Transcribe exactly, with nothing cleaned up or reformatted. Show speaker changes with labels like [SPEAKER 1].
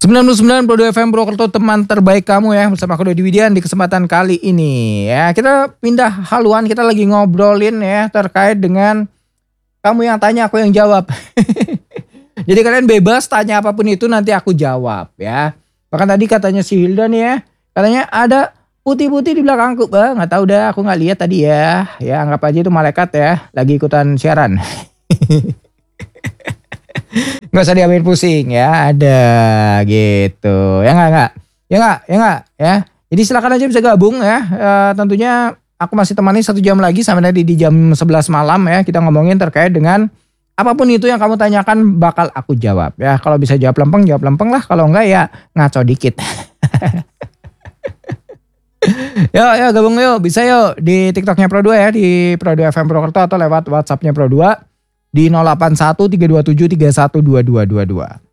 [SPEAKER 1] sembilan puluh sembilan koma dua F M Purwokerto, teman terbaik kamu ya. Bersama aku Dodi Widian di kesempatan kali ini ya. Kita pindah haluan, kita lagi ngobrolin ya terkait dengan kamu yang tanya, aku yang jawab. Jadi kalian bebas tanya apapun itu, nanti aku jawab ya. Bahkan tadi katanya si Hilda nih ya, katanya ada putih-putih di belakangku. Bah, nggak tahu dah, aku nggak lihat tadi ya. Ya anggap aja itu malaikat ya, lagi ikutan siaran. Nggak usah diambil pusing ya, ada gitu. Ya nggak nggak, ya nggak, ya nggak ya. Jadi silakan aja bisa gabung ya. E, tentunya aku masih temani satu jam lagi sampai nanti di jam sebelas malam ya. Kita ngomongin terkait dengan apapun itu yang kamu tanyakan bakal aku jawab ya. Kalau bisa jawab lempeng, jawab lempeng lah. Kalau enggak ya ngaco dikit. Yuk, yuk gabung yuk. Bisa yuk di TikToknya Pro dua ya. Di Pro dua F M Purwokerto atau lewat WhatsAppnya Pro dua. Di nol delapan satu tiga dua tujuh tiga satu dua dua dua dua.